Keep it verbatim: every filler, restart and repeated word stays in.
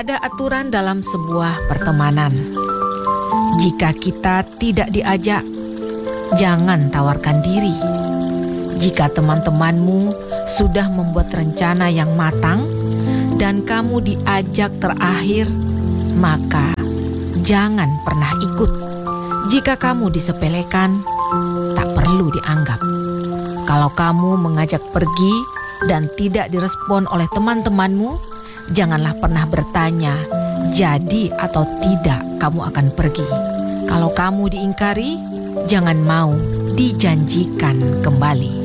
Ada aturan dalam sebuah pertemanan. Jika kita tidak diajak, jangan tawarkan diri. Jika teman-temanmu sudah membuat rencana yang matang dan kamu diajak terakhir, maka jangan pernah ikut. Jika kamu disepelekan, tak perlu dianggap. Kalau kamu mengajak pergi dan tidak direspon oleh teman-temanmu, janganlah pernah bertanya, jadi atau tidak kamu akan pergi. Kalau kamu diingkari, jangan mau dijanjikan kembali.